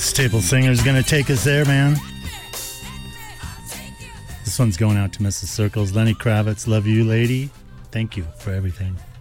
Staple Singer's gonna take us there, man. This one's going out to Mrs. Circles. Lenny Kravitz, love you, lady. Thank you for everything.